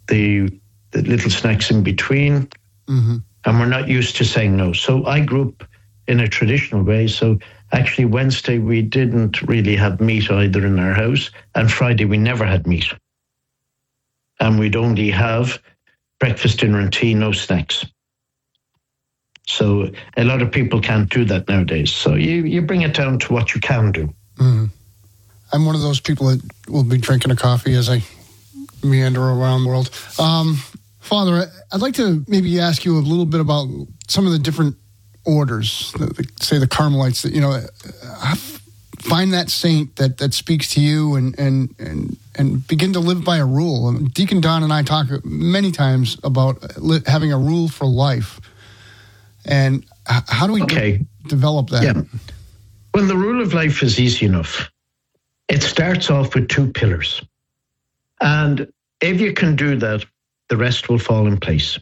the little snacks in between, and we're not used to saying no. So I grew up in a traditional way. So actually Wednesday we didn't really have meat either in our house, and Friday we never had meat. And we'd only have breakfast, dinner and tea, no snacks. So a lot of people can't do that nowadays. So you bring it down to what you can do. I'm one of those people that will be drinking a coffee as I meander around the world. Father, I'd like to maybe ask you a little bit about some of the different orders, say the Carmelites, that, find that saint that speaks to you and begin to live by a rule. Deacon Don and I talk many times about having a rule for life. And how do we develop that? Yeah. Well, the rule of life is easy enough. It starts off with 2 pillars. And if you can do that, the rest will fall in place.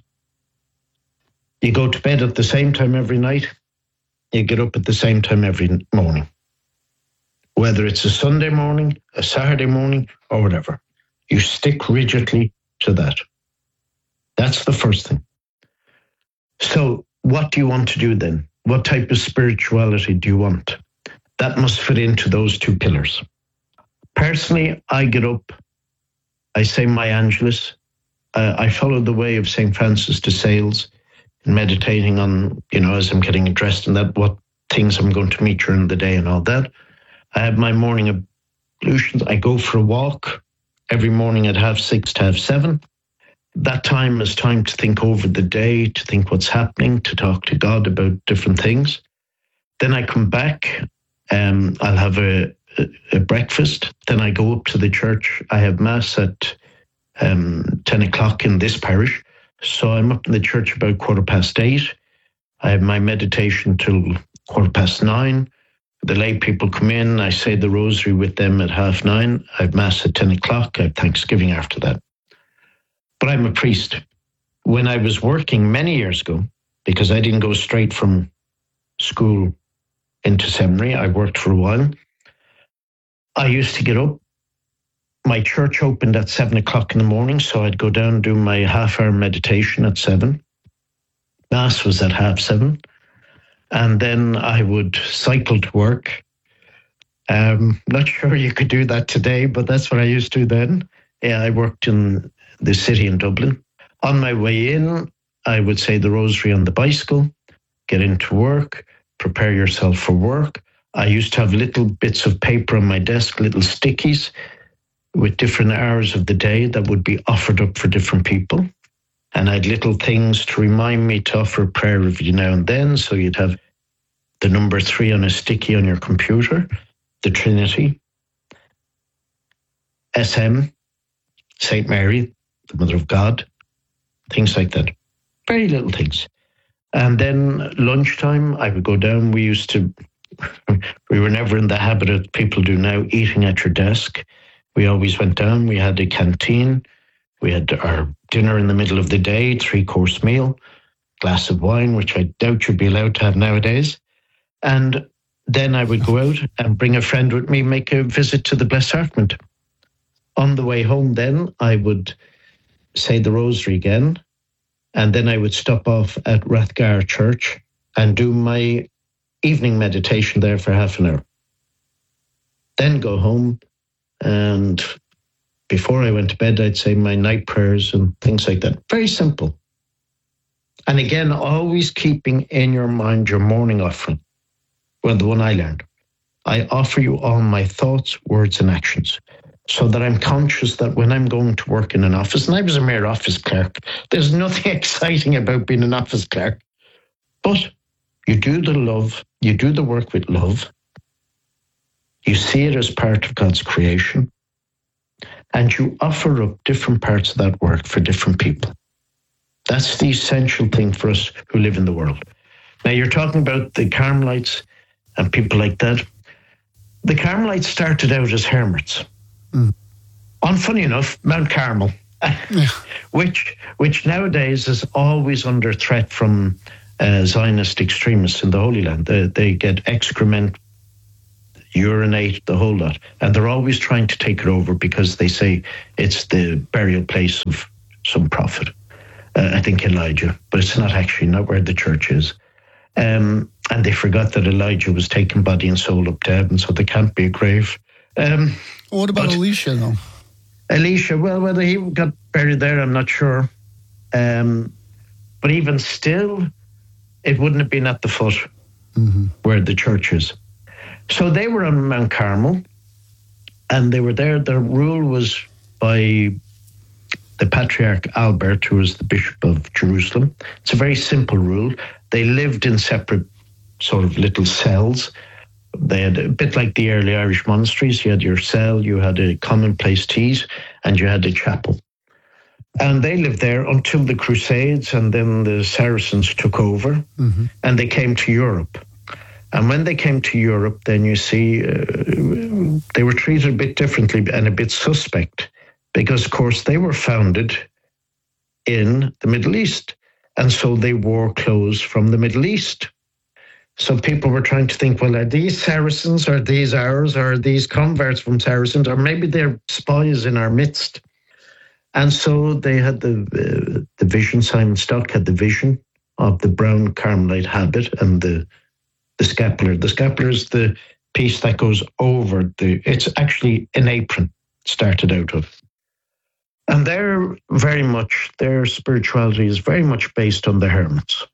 You go to bed at the same time every night. You get up at the same time every morning. Whether it's a Sunday morning, a Saturday morning, or whatever. You stick rigidly to that. That's the first thing. So what do you want to do then? What type of spirituality do you want? That must fit into those 2 pillars. Personally, I get up, I say my Angelus. I follow the way of St. Francis de Sales, meditating on, as I'm getting dressed and that, what things I'm going to meet during the day and all that. I have my morning ablutions. I go for a walk every morning at 6:30 to 7:30. That time is time to think over the day, to think what's happening, to talk to God about different things. Then I come back, I'll have a breakfast. Then I go up to the church. I have Mass at 10 o'clock in this parish. So I'm up in the church about 8:15. I have my meditation till 9:15. The lay people come in. I say the rosary with them at 9:30. I have Mass at 10 o'clock. I have Thanksgiving after that. But I'm a priest. When I was working many years ago, because I didn't go straight from school into seminary, I worked for a while. I used to get up. My church opened at 7 o'clock in the morning, so I'd go down and do my half-hour meditation at 7. Mass was at 7:30. And then I would cycle to work. Not sure you could do that today, but that's what I used to do then. Yeah, I worked in the city in Dublin. On my way in, I would say the rosary on the bicycle, get into work, prepare yourself for work. I used to have little bits of paper on my desk, little stickies with different hours of the day that would be offered up for different people. And I had little things to remind me to offer prayer every now and then. So you'd have the number 3 on a sticky on your computer, the Trinity, SM, St. Mary, the Mother of God, things like that. Very little things. And then lunchtime, I would go down. We were never in the habit of people do now, eating at your desk. We always went down. We had a canteen. We had our dinner in the middle of the day, 3-course meal, glass of wine, which I doubt you'd be allowed to have nowadays. And then I would go out and bring a friend with me, make a visit to the Blessed Sacrament. On the way home then, I would say the rosary again, and then I would stop off at Rathgar Church and do my evening meditation there for half an hour. Then go home, and before I went to bed, I'd say my night prayers and things like that. Very simple. And again, always keeping in your mind your morning offering. Well, the one I learned. I offer you all my thoughts, words, and actions, so that I'm conscious that when I'm going to work in an office, and I was a mere office clerk, there's nothing exciting about being an office clerk, but you do the work with love, you see it as part of God's creation, and you offer up different parts of that work for different people. That's the essential thing for us who live in the world. Now, you're talking about the Carmelites and people like that. The Carmelites started out as hermits. On, funny enough, Mount Carmel, which nowadays is always under threat from Zionist extremists in the Holy Land. They get excrement, urinate, the whole lot. And they're always trying to take it over because they say it's the burial place of some prophet. I think Elijah, but it's not where the church is. And they forgot that Elijah was taken body and soul up to heaven, so there can't be a grave. What about Elisha, though? Elisha, well, whether he got buried there, I'm not sure. But even still, it wouldn't have been at the foot where the church is. So they were on Mount Carmel, and they were there. Their rule was by the Patriarch Albert, who was the Bishop of Jerusalem. It's a very simple rule. They lived in separate sort of little cells. They had a bit like the early Irish monasteries. You had your cell, you had a common place to eat, and you had a chapel. And they lived there until the Crusades, and then the Saracens took over, and they came to Europe. And when they came to Europe, then you see they were treated a bit differently and a bit suspect, because, of course, they were founded in the Middle East. And so they wore clothes from the Middle East. So people were trying to think, well, are these Saracens, or are these ours, or are these converts from Saracens, or maybe they're spies in our midst? And so they had the vision. Simon Stock had the vision of the brown Carmelite habit and the scapular. The scapular is the piece that goes over it's actually an apron, started out of. And their spirituality is very much based on the hermits.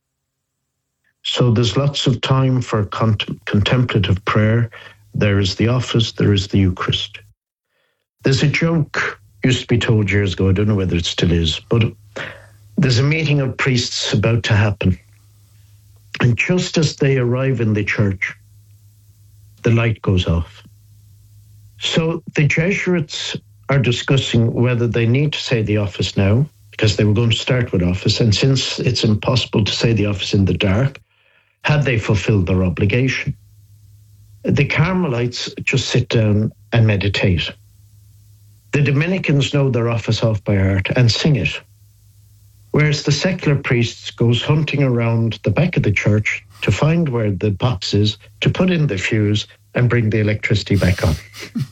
So there's lots of time for contemplative prayer. There is the office, there is the Eucharist. There's a joke used to be told years ago, I don't know whether it still is, but there's a meeting of priests about to happen. And just as they arrive in the church, the light goes off. So the Jesuits are discussing whether they need to say the office now, because they were going to start with office. And since it's impossible to say the office in the dark, had they fulfilled their obligation? The Carmelites just sit down and meditate. The Dominicans know their office off by heart and sing it. Whereas the secular priests goes hunting around the back of the church to find where the box is, to put in the fuse and bring the electricity back on.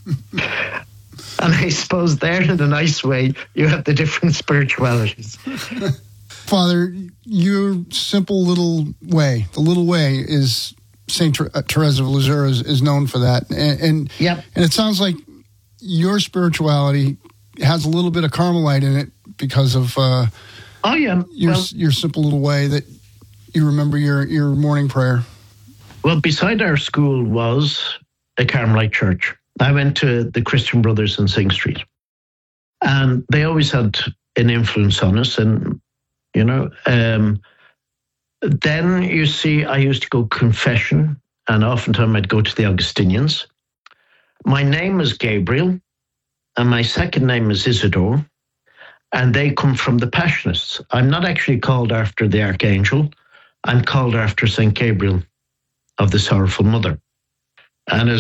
And I suppose there, in a nice way, you have the different spiritualities. Father, your simple little way, the little way is St. Therese of Lisieux is known for that. And it sounds like your spirituality has a little bit of Carmelite in it because of your simple little way that you remember your morning prayer. Well, beside our school was a Carmelite church. I went to the Christian Brothers in Sing Street, and they always had an influence on us. And, then you see, I used to go confession, and oftentimes I'd go to the Augustinians. My name is Gabriel, and my second name is Isidore, and they come from the Passionists. I'm not actually called after the Archangel. I'm called after St. Gabriel of the Sorrowful Mother. And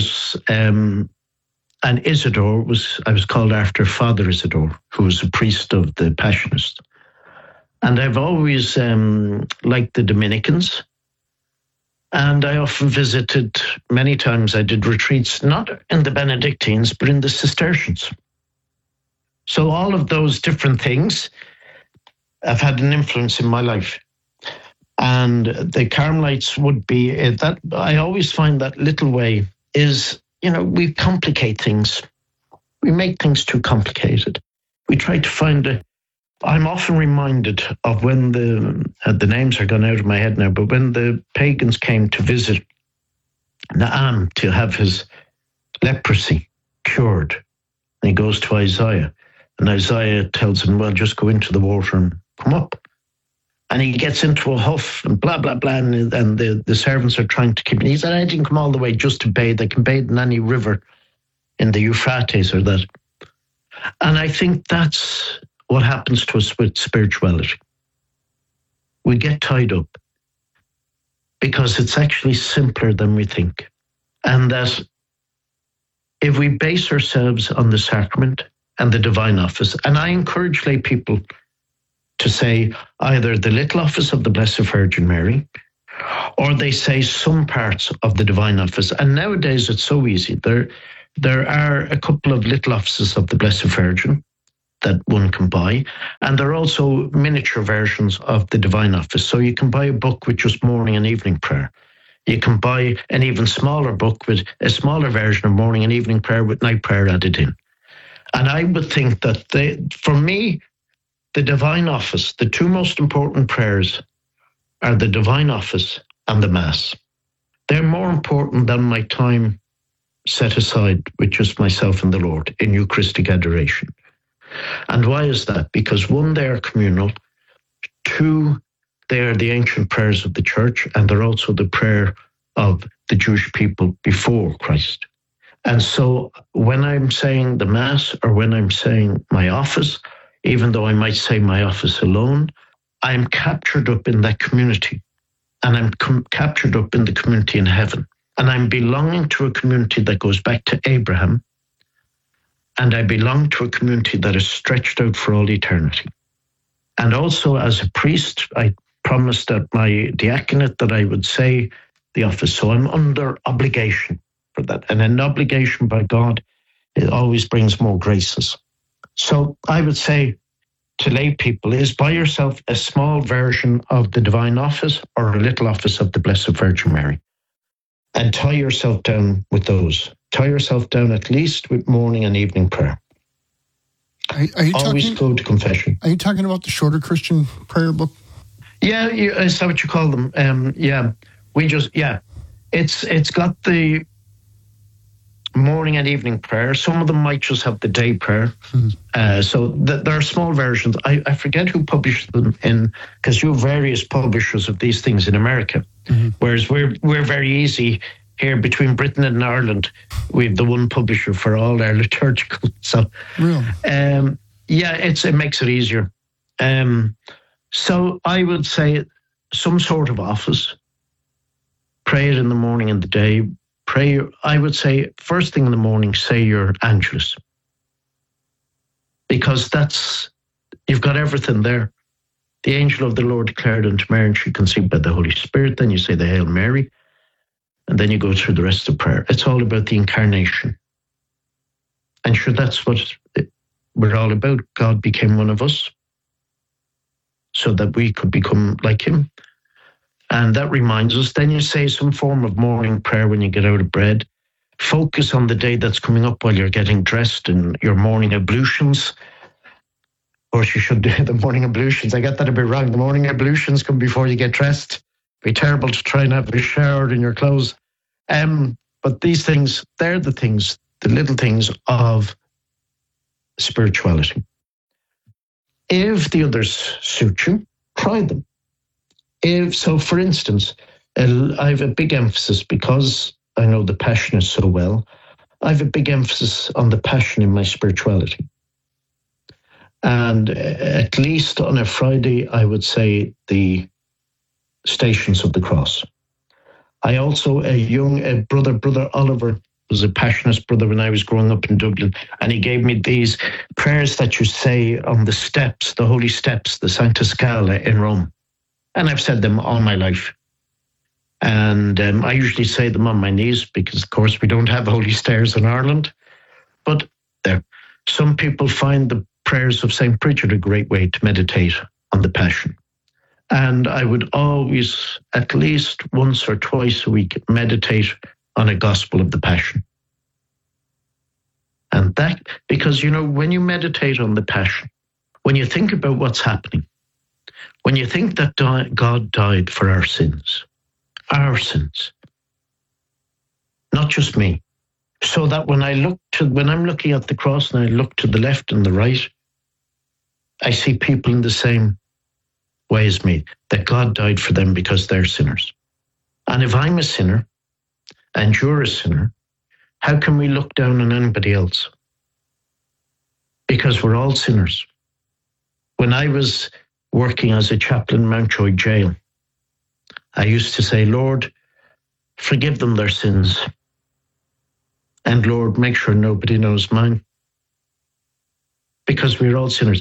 and Isidore I was called after Father Isidore, who was a priest of the Passionists. And I've always liked the Dominicans. And I often visited, many times I did retreats, not in the Benedictines, but in the Cistercians. So all of those different things have had an influence in my life. And the Carmelites would be that. I always find that little way is, we complicate things. We make things too complicated. We try to find I'm often reminded of when the names are gone out of my head now, but when the pagans came to visit Naaman to have his leprosy cured, and he goes to Isaiah, and Isaiah tells him, well, just go into the water and come up. And he gets into a huff and blah, blah, blah, and the servants are trying to keep him. He said, I didn't come all the way just to bathe. I can bathe in any river in the Euphrates or that. And I think that's what happens to us with spirituality. We get tied up because it's actually simpler than we think. And that if we base ourselves on the sacrament and the divine office, and I encourage lay people to say either the little office of the Blessed Virgin Mary, or they say some parts of the divine office. And nowadays it's so easy. There are a couple of little offices of the Blessed Virgin, that one can buy. And there are also miniature versions of the Divine Office. So you can buy a book with just morning and evening prayer. You can buy an even smaller book with a smaller version of morning and evening prayer with night prayer added in. And I would think that for me, the Divine Office, the two most important prayers are the Divine Office and the Mass. They're more important than my time set aside with just myself and the Lord in Eucharistic adoration. And why is that? Because one, they are communal. Two, they are the ancient prayers of the church, and they're also the prayer of the Jewish people before Christ. And so when I'm saying the Mass or when I'm saying my office, even though I might say my office alone, I'm captured up in that community. And I'm captured up in the community in heaven. And I'm belonging to a community that goes back to Abraham. And I belong to a community that is stretched out for all eternity. And also as a priest, I promised at my diaconate that I would say the office. So I'm under obligation for that. And an obligation by God, it always brings more graces. So I would say to lay people is buy yourself a small version of the Divine Office or a little office of the Blessed Virgin Mary. And tie yourself down with those. Tie yourself down at least with morning and evening prayer. Are you always go to confession. Are you talking about the shorter Christian prayer book? Yeah, is that what you call them? It's got the morning and evening prayer. Some of them might just have the day prayer. So there are small versions. I forget who published them in, because you have various publishers of these things in America. Mm-hmm. Whereas we're very easy here between Britain and Ireland. We have the one publisher for all our liturgical. So, really? It makes it easier. So I would say some sort of office. Pray it in the morning and the day. Pray, I would say, first thing in the morning, say your Angelus. Because you've got everything there. The angel of the Lord declared unto Mary, and she conceived by the Holy Spirit. Then you say the Hail Mary. And then you go through the rest of prayer. It's all about the incarnation. And sure, that's what we're all about. God became one of us so that we could become like him. And that reminds us, then you say some form of morning prayer when you get out of bed. Focus on the day that's coming up while you're getting dressed and your morning ablutions. Of course, you should do the morning ablutions. I got that a bit wrong. The morning ablutions come before you get dressed. It'd be terrible to try and have a shower in your clothes. But these things, they're the things, the little things of spirituality. If the others suit you, try them. For instance, I have a big emphasis, because I know the Passion is so well, I have a big emphasis on the Passion in my spirituality. And at least on a Friday, I would say the Stations of the Cross. I also, Brother Oliver was a Passionist brother when I was growing up in Dublin, and he gave me these prayers that you say on the steps, the holy steps, the Sancta Scala in Rome. And I've said them all my life. And I usually say them on my knees because, of course, we don't have holy stairs in Ireland. But there, some people find the prayers of St. Bridget a great way to meditate on the Passion. And I would always, at least once or twice a week, meditate on a Gospel of the Passion. And that, because, when you meditate on the Passion, when you think about what's happening, when you think that God died for our sins, not just me, so that when I'm looking at the cross and I look to the left and the right, I see people in the same way as me, that God died for them because they're sinners. And if I'm a sinner and you're a sinner, how can we look down on anybody else? Because we're all sinners. When I was working as a chaplain in Mountjoy Jail, I used to say, Lord, forgive them their sins. And Lord, make sure nobody knows mine. Because we're all sinners.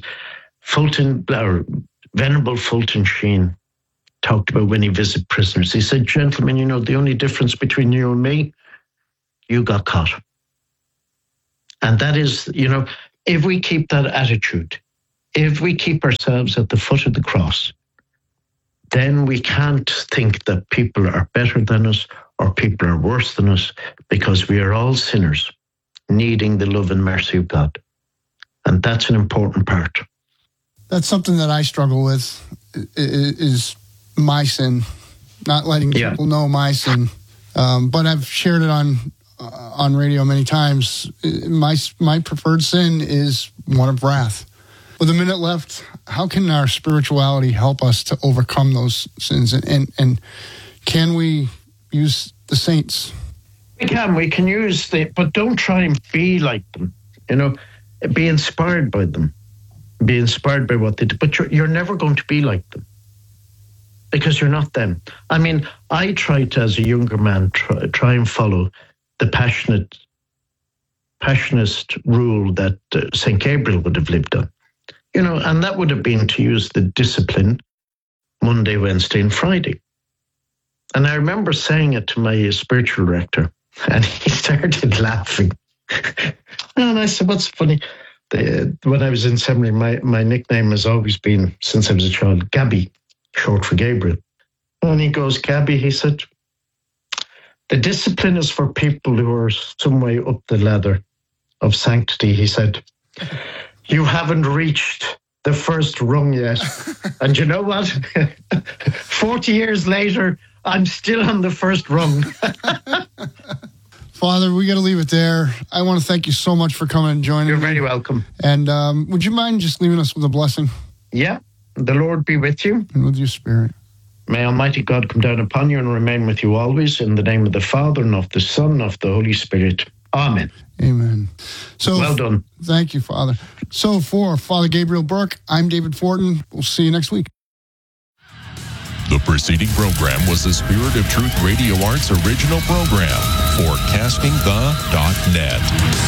Venerable Fulton Sheen talked about when he visited prisoners. He said, gentlemen, the only difference between you and me, you got caught. And that is, if we keep that attitude, if we keep ourselves at the foot of the cross, then we can't think that people are better than us or people are worse than us, because we are all sinners needing the love and mercy of God. And that's an important part. That's something that I struggle with, is my sin, not letting people know my sin. But I've shared it on radio many times. My preferred sin is one of wrath. With a minute left, how can our spirituality help us to overcome those sins? And can we use the saints? We can use but don't try and be like them. Be inspired by them. Be inspired by what they do. But you're never going to be like them, because you're not them. I mean, I tried to, as a younger man, try and follow the passionate rule that St. Gabriel would have lived on. And that would have been to use the discipline Monday, Wednesday, and Friday. And I remember saying it to my spiritual director, and he started laughing. And I said, what's funny? When I was in seminary, my nickname has always been, since I was a child, Gabby, short for Gabriel. And he goes, Gabby, he said, the discipline is for people who are some way up the ladder of sanctity. He said, you haven't reached the first rung yet. And you know what? 40 years later, I'm still on the first rung. Father, we got to leave it there. I want to thank you so much for coming and joining me. You're very welcome. And would you mind just leaving us with a blessing? Yeah. The Lord be with you. And with your spirit. May Almighty God come down upon you and remain with you always, in the name of the Father, and of the Son, and of the Holy Spirit. Amen. Amen. So well done. Thank you, Father. So for Father Gabriel Burke, I'm David Fortin. We'll see you next week. The preceding program was the Spirit of Truth Radio Arts original program for CastingThe.net.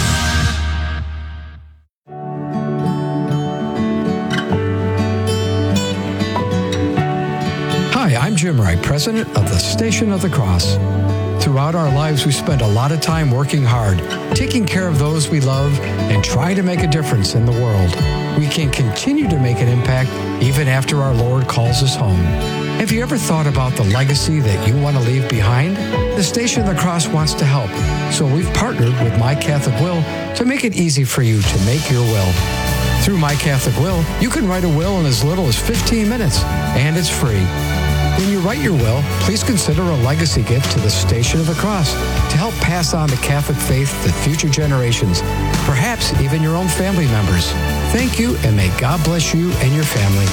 Hi, I'm Jim Wright, president of the Station of the Cross. Throughout our lives, we spend a lot of time working hard, taking care of those we love, and trying to make a difference in the world. We can continue to make an impact even after our Lord calls us home. Have you ever thought about the legacy that you want to leave behind? The Station of the Cross wants to help, so we've partnered with My Catholic Will to make it easy for you to make your will. Through My Catholic Will, you can write a will in as little as 15 minutes, and it's free. When you write your will, please consider a legacy gift to the Station of the Cross to help pass on the Catholic faith to future generations, perhaps even your own family members. Thank you, and may God bless you and your family.